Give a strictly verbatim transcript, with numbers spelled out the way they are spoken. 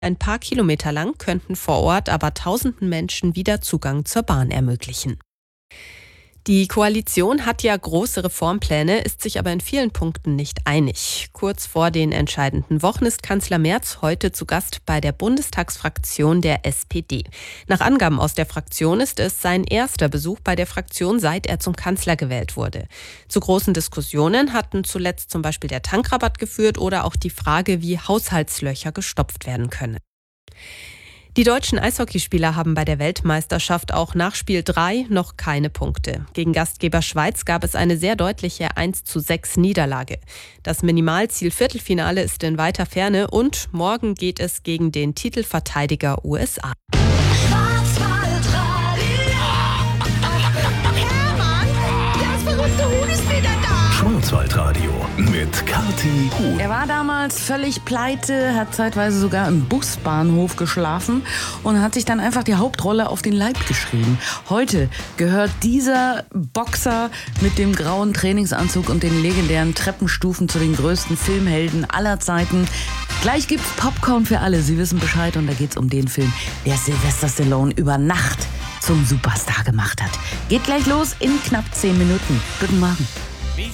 Ein paar Kilometer lang könnten vor Ort aber tausenden Menschen wieder Zugang zur Bahn ermöglichen. Die Koalition hat ja große Reformpläne, ist sich aber in vielen Punkten nicht einig. Kurz vor den entscheidenden Wochen ist Kanzler Merz heute zu Gast bei der Bundestagsfraktion der S P D. Nach Angaben aus der Fraktion ist es sein erster Besuch bei der Fraktion, seit er zum Kanzler gewählt wurde. Zu großen Diskussionen hatten zuletzt zum Beispiel der Tankrabatt geführt oder auch die Frage, wie Haushaltslöcher gestopft werden können. Die deutschen Eishockeyspieler haben bei der Weltmeisterschaft auch nach Spiel drei noch keine Punkte. Gegen Gastgeber Schweiz gab es eine sehr deutliche eins zu sechs Niederlage. Das Minimalziel Viertelfinale ist in weiter Ferne und morgen geht es gegen den Titelverteidiger U S A. Schwarzwaldradio mit Kathi Huhn. Er war damals völlig pleite, hat zeitweise sogar im Busbahnhof geschlafen und hat sich dann einfach die Hauptrolle auf den Leib geschrieben. Heute gehört dieser Boxer mit dem grauen Trainingsanzug und den legendären Treppenstufen zu den größten Filmhelden aller Zeiten. Gleich gibt's Popcorn für alle, Sie wissen Bescheid, und da geht's um den Film, der Sylvester Stallone über Nacht zum Superstar gemacht hat. Geht gleich los in knapp zehn Minuten. Guten Morgen.